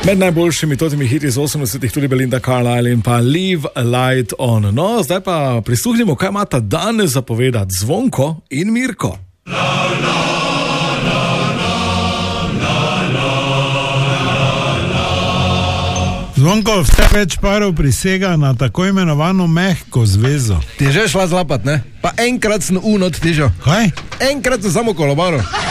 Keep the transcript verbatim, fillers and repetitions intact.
Med najboljšimi totimi hiti iz osemdesetih tudi Belinda Carlisle in pa Leave a Light On. No, zdaj pa prisluhnimo, kaj imata danes zapovedati Zvonko in Mirko. La, la, la, la, la, la, la. Zvonko, vse več parov prisega na tako imenovano mehko zvezo. Ti že šla zlapat, ne? Pa enkrat sem unot tižo. Kaj? Enkrat sem samo kolobaro.